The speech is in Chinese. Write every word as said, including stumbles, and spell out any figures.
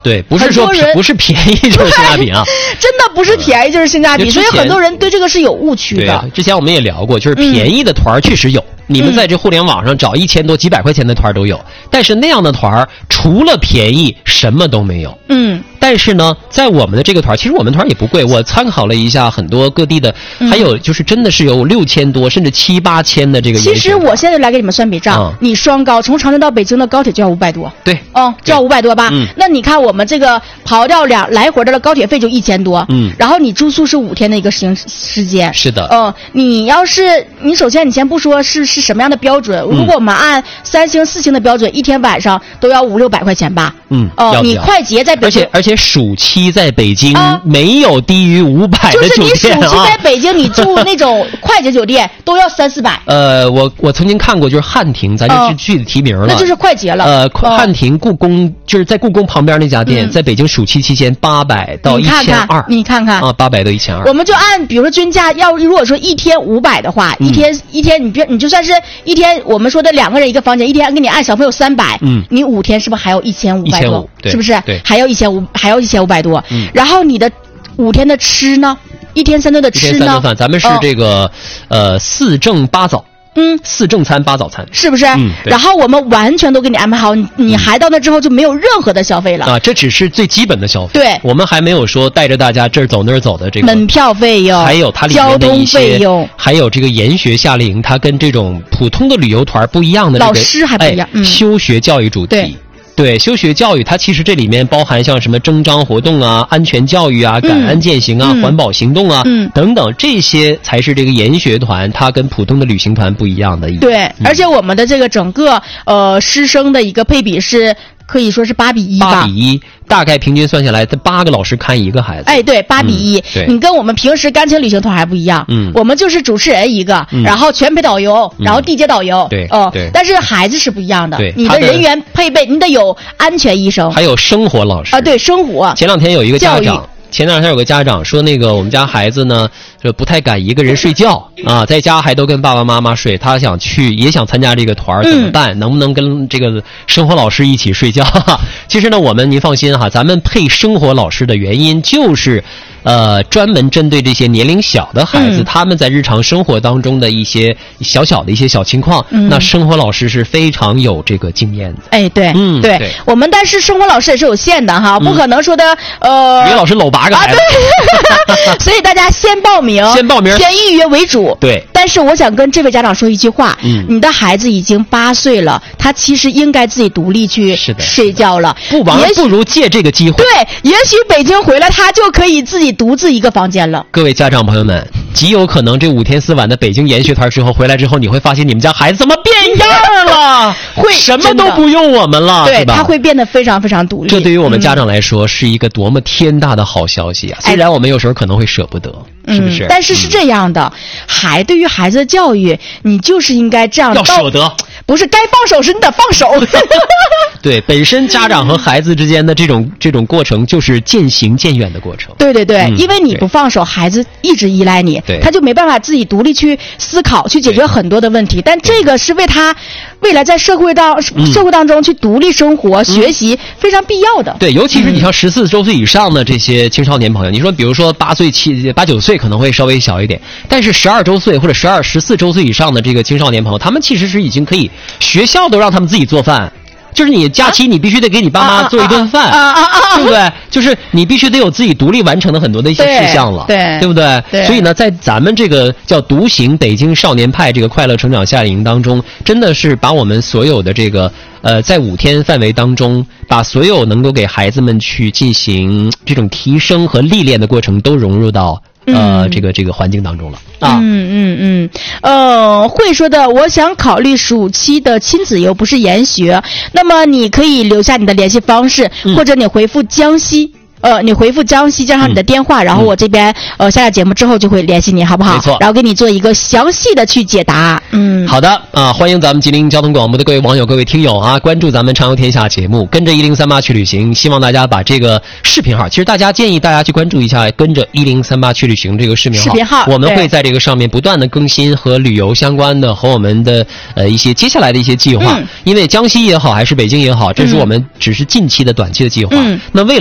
对，不是说不是便宜就是性价比啊， 真的不是便宜就是性价比，所以很多人对这个是有误区的。 对啊，之前我们也聊过，就是便宜的团确实有。嗯，你们在这互联网上找一千多、几百块钱的团都有，但是那样的团除了便宜什么都没有。 嗯， 但是呢，在我们的这个团，其实我们团也不贵，我参考了一下很多各地的， 嗯、 还有就是真的是有六千多甚至七八千的这个。 其实我现在来给你们算笔账，嗯、你双高从长春到北京的高铁就要五百多。 对， 哦，就要五百多吧？ 嗯， 那你看我们这个跑掉两来回的高铁费就一千多。 嗯， 然后你住宿是五天的一个时时间。 是的。 嗯、呃，你要是你首先你先不说是是什么样的标准。如果我们按三星、四星的标准，一天晚上都要五六百块钱吧？ 嗯， 哦、呃，你快捷在北京， 而且而且暑期在北京、 啊、 没有低于五百的酒店啊。 就是你暑期在北京，你住那种快捷酒店都要三四百。 呃，我我曾经看过，就是汉庭，咱就具体提名了、 呃，那就是快捷了。 呃，汉庭故宫就是在故宫旁边那家店， 嗯、 在北京暑期期间八百到一千二， 你看看啊，八百到一千二。 我们就按比如说均价，要如果说一天五百的话， 嗯、 一天一天你别你就算是一天我们说的两个人一个房间，一天给你按小朋友三百， 嗯， 你五天是不是还有一千五百多？是不是？ 对， 还有一千五，还有一千五百多。 嗯， 然后你的五天的吃呢？一天三顿的吃呢？ 一天三顿饭，咱们是这个、哦、呃四正八早。 嗯， 四正餐八早餐， 是不是？ 嗯， 然后我们完全都给你安排好，你你还到那之后就没有任何的消费了、 嗯、啊，这只是最基本的消费。 对， 我们还没有说带着大家这儿走那儿走的这个门票费用， 还有它里面的一些交通费用， 还有这个研学夏令营，它跟这种普通的旅游团不一样的、这个、 老师还不一样， 哎嗯， 休学教育主题。 对。 对，休学教育它其实这里面包含像什么征章活动啊、安全教育啊、感恩践行啊、 嗯、 环保行动啊、 嗯、 等等，这些才是这个研学团它跟普通的旅行团不一样的。 对、 嗯， 而且我们的这个整个呃师生的一个配比是可以说是八比一吧， 八比一，大概平均算下来，这八个老师看一个孩子。 哎，对，八比一、 嗯。对， 你跟我们平时干青旅行团还不一样。 嗯， 我们就是主持人一个， 嗯、 然后全陪导游， 嗯、 然后地接导游。 对， 哦、呃， 对。 但是孩子是不一样的。 对， 你的人员配备，你得有安全医生， 还有生活老师啊，对，生活。 前两天有一个家长。前两天有个家长说，那个我们家孩子呢，就不太敢一个人睡觉啊，在家还都跟爸爸妈妈睡。他想去，也想参加这个团，怎么办？嗯、能不能跟这个生活老师一起睡觉？其实呢，我们您放心哈，咱们配生活老师的原因就是，呃，专门针对这些年龄小的孩子，嗯、他们在日常生活当中的一些小小的一些小情况，嗯、那生活老师是非常有这个经验的。 哎，对， 嗯， 对， 对我们但是生活老师也是有限的哈，不可能说的呃。 于老师搂八个孩子， 啊、所以大家先报名， 先报名， 先预约为主。 对， 但是我想跟这位家长说一句话， 嗯， 你的孩子已经八岁了，他其实应该自己独立去睡觉了， 不妨不如借这个机会。 对，也许北京回来他就可以自己独自一个房间了。 各位家长朋友们，极有可能这五天四晚的北京研学团之后回来之后，你会发现你们家孩子怎么变样了？ 会什么都不用我们了， 对， 吧？ 他会变得非常非常独立。 这对于我们家长来说、嗯、是一个多么天大的好消息啊！虽然我们有时候可能会舍不得， 嗯、 是不是？ 但是是这样的，孩、嗯、对于孩子的教育，你就是应该这样， 要舍得， 不是该放手时你得放手。 对，本身家长和孩子之间的这种这种过程就是渐行渐远的过程。 对对对、 嗯， 因为你不放手，孩子一直依赖你，他就没办法自己独立去思考、去解决很多的问题。但这个是为他未来在社会当、嗯、社会当中去独立生活、嗯、学习非常必要的。 对，尤其是你像十四周岁以上的这些青少年朋友，嗯、你说比如说八岁、七八九岁可能会稍微小一点，但是十二周岁或者十二、十四周岁以上的这个青少年朋友，他们其实是已经可以，学校都让他们自己做饭。就是你假期你必须得给你爸妈做一顿饭， 啊啊啊啊啊、 对不对？就是你必须得有自己独立完成的很多的一些事项了， 对，对， 对不对？ 对。 所以呢，在咱们这个叫独行北京少年派这个快乐成长夏令营当中，真的是把我们所有的这个呃，在五天范围当中，把所有能够给孩子们去进行这种提升和历练的过程都融入到。呃，这个这个环境当中了啊， 嗯嗯嗯，呃，会说的，我想考虑暑期的亲子游，不是研学，那么你可以留下你的联系方式， 嗯、 或者你回复江西。 呃，你回复江西加上你的电话，嗯、然后我这边呃下了节目之后就会联系你，好不好？ 没错， 然后给你做一个详细的去解答。嗯， 好的啊，欢迎咱们吉林交通广播的各位网友、各位听友啊，关注咱们畅游天下节目，跟着一零三八去旅行。希望大家把这个视频号，其实大家建议大家去关注一下，跟着一零三八去旅行这个视频号， 视频号， 我们会在这个上面不断的更新和旅游相关的和我们的呃一些接下来的一些计划。嗯、因为江西也好，还是北京也好，这是我们只是近期的短期的计划。嗯、那未